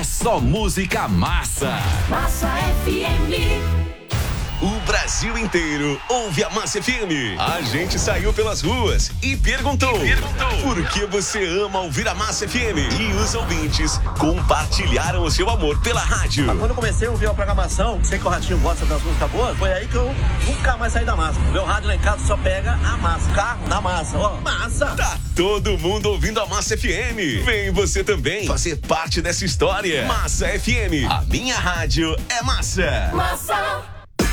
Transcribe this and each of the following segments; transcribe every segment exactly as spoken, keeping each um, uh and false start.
só música massa. Massa F M. O Brasil inteiro ouve a Massa F M. A gente saiu pelas ruas e perguntou, e perguntou por que você ama ouvir a Massa F M. E os ouvintes compartilharam o seu amor pela rádio. Quando eu comecei a ouvir a programação, sei que o Ratinho gosta das músicas boas, foi aí que eu nunca mais saí da massa. Meu rádio lá em casa só pega a massa. Carro na massa, ó, massa. Tá todo mundo ouvindo a Massa F M. Vem você também fazer parte dessa história. Massa F M, a minha rádio é massa. Massa.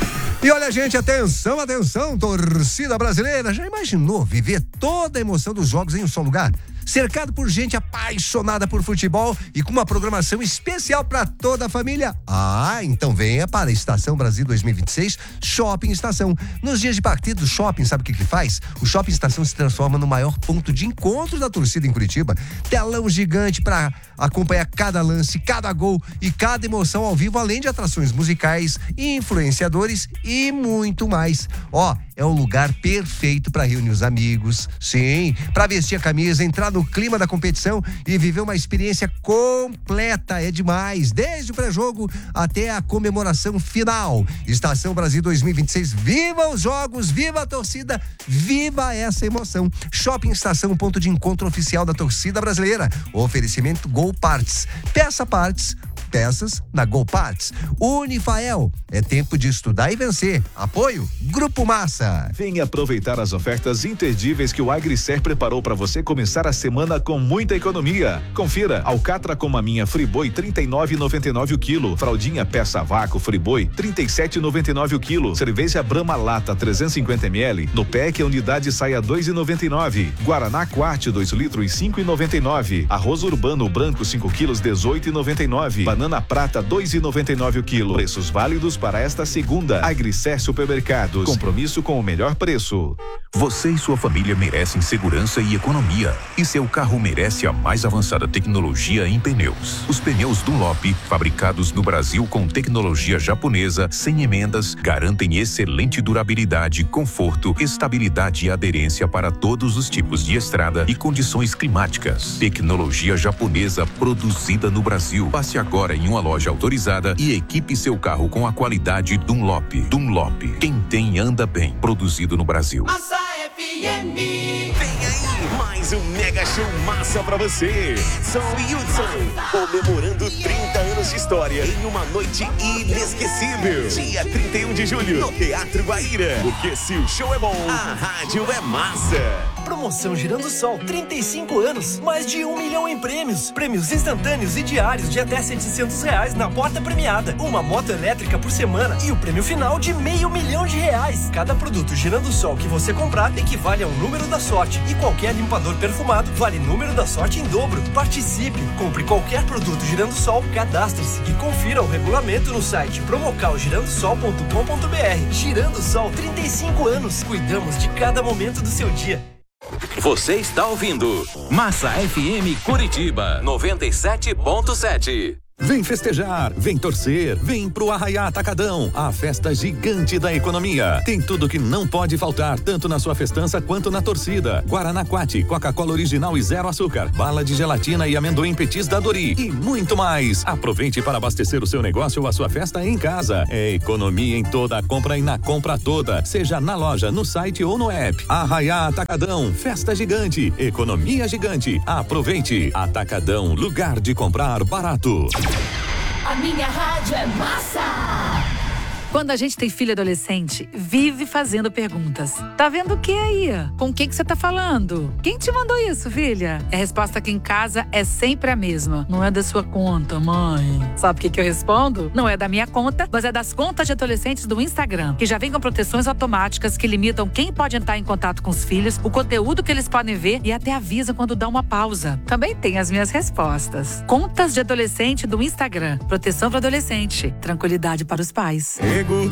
E olha, gente, atenção, atenção, torcida brasileira. Já imaginou viver toda a emoção dos jogos em um só lugar? Cercado por gente apaixonada por futebol e com uma programação especial para toda a família? Ah, então venha para a Estação Brasil dois mil e vinte e seis Shopping Estação. Nos dias de partida do shopping, sabe o que que faz? O Shopping Estação se transforma no maior ponto de encontro da torcida em Curitiba. Telão gigante para acompanhar cada lance, cada gol e cada emoção ao vivo, além de atrações musicais, influenciadores e muito mais. Ó, é o lugar perfeito para reunir os amigos, sim, para vestir a camisa, entrar no clima da competição e viver uma experiência completa. É demais, desde o pré-jogo até a comemoração final. Estação Brasil dois mil e vinte e seis, viva os jogos, viva a torcida, viva essa emoção. Shopping Estação, ponto de encontro oficial da torcida brasileira. Oferecimento Gol Parts. Peça partes, peças na Gol Parts. Unifael, é tempo de estudar e vencer. Apoio Grupo Massa. Venha aproveitar as ofertas imperdíveis que o Agricer preparou para você começar a semana com muita economia. Confira: alcatra com maminha Friboi trinta e nove reais e noventa e nove centavos o quilo, fraldinha peça vácuo Friboi trinta e sete reais e noventa e nove centavos o quilo, cerveja Brahma lata trezentos e cinquenta mililitros no P E C a unidade sai a dois reais e noventa e nove centavos, Guaraná Quarte dois litros cinco reais e noventa e nove centavos, arroz urbano branco cinco quilos dezoito reais e noventa e nove centavos, banana prata dois reais e noventa e nove centavos o quilo. Preços válidos para esta segunda. Agricer Supermercados, compromisso com o melhor preço. Você e sua família merecem segurança e economia, e seu carro merece a mais avançada tecnologia em pneus. Os pneus Dunlop, fabricados no Brasil com tecnologia japonesa, sem emendas, garantem excelente durabilidade, conforto, estabilidade e aderência para todos os tipos de estrada e condições climáticas. Tecnologia japonesa produzida no Brasil. Passe agora em uma loja autorizada e equipe seu carro com a qualidade Dunlop. Dunlop, quem tem anda bem. Produzido no Brasil. Massa F M. Vem aí, mais um mega show massa pra você. Edson e Hudson, comemorando trinta anos de história em uma noite inesquecível. Dia trinta e um de julho, no Teatro Guaíra. Porque se o show é bom, a rádio é massa. Promoção Girando Sol, trinta e cinco anos, mais de um milhão em prêmios. Prêmios instantâneos e diários de até setecentos reais na porta premiada. Uma moto elétrica por semana e o prêmio final de meio milhão de reais. Cada produto Girando Sol que você comprar equivale a um número da sorte. E qualquer limpador perfumado vale número da sorte em dobro. Participe, compre qualquer produto Girando Sol, cadastre-se e confira o regulamento no site promocal girando sol ponto com ponto b r. Girando Sol, trinta e cinco anos. Cuidamos de cada momento do seu dia. Você está ouvindo Massa F M Curitiba noventa e sete ponto sete. Vem festejar, vem torcer, vem pro Arraiá Atacadão, a festa gigante da economia. Tem tudo que não pode faltar, tanto na sua festança quanto na torcida. Guaraná Quati, Coca-Cola original e zero açúcar, bala de gelatina e amendoim petis da Dori e muito mais. Aproveite para abastecer o seu negócio ou a sua festa em casa. É economia em toda a compra e na compra toda, seja na loja, no site ou no app. Arraiá Atacadão, festa gigante, economia gigante. Aproveite. Atacadão, lugar de comprar barato. A minha rádio é massa. Quando a gente tem filho adolescente, vive fazendo perguntas. Tá vendo o que aí? Com quem que você tá falando? Quem te mandou isso, filha? A resposta aqui em casa é sempre a mesma. Não é da sua conta, mãe. Sabe o que que eu respondo? Não é da minha conta, mas é das contas de adolescentes do Instagram, que já vem com proteções automáticas que limitam quem pode entrar em contato com os filhos, o conteúdo que eles podem ver e até avisa quando dá uma pausa. Também tem as minhas respostas. Contas de adolescente do Instagram. Proteção para adolescente. Tranquilidade para os pais.